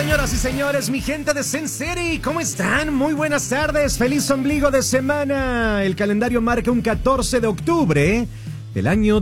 Señoras y señores, mi gente de Senseri, ¿cómo están? Muy buenas tardes, feliz ombligo de semana. El calendario marca un 14 de octubre del año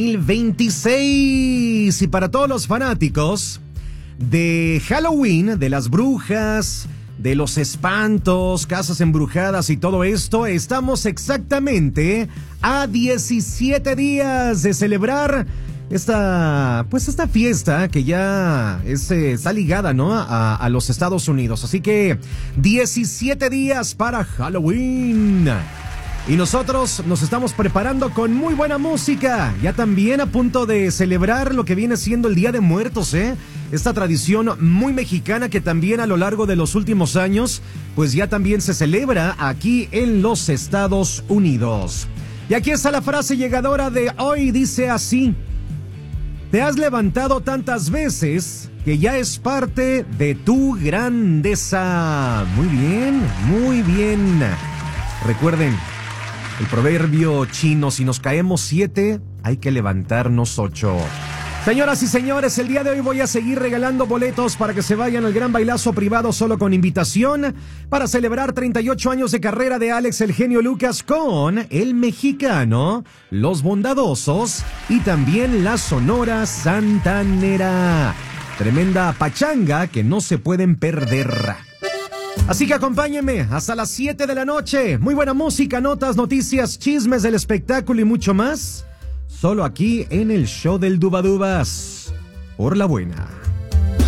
2026. Y para todos los fanáticos de Halloween, de las brujas, de los espantos, casas embrujadas y todo esto, estamos exactamente a 17 días de celebrar esta fiesta que ya está ligada, ¿no? a los Estados Unidos. Así que 17 días para Halloween. Y nosotros nos estamos preparando con muy buena música. Ya también a punto de celebrar lo que viene siendo el Día de Muertos, ¿eh? Esta tradición muy mexicana que también a lo largo de los últimos años, pues ya también se celebra aquí en los Estados Unidos. Y aquí está la frase llegadora de hoy, dice así: te has levantado tantas veces que ya es parte de tu grandeza. Muy bien, muy bien. Recuerden el proverbio chino: si nos caemos 7, hay que levantarnos 8. Señoras y señores, el día de hoy voy a seguir regalando boletos para que se vayan al gran bailazo privado solo con invitación para celebrar 38 años de carrera de Alex el Genio Lucas con El Mexicano, Los Bondadosos y también la Sonora Santanera. Tremenda pachanga que no se pueden perder. Así que acompáñenme hasta las 7 de la noche. Muy buena música, notas, noticias, chismes del espectáculo y mucho más. Solo aquí en el show del Dubadubas. Por la buena.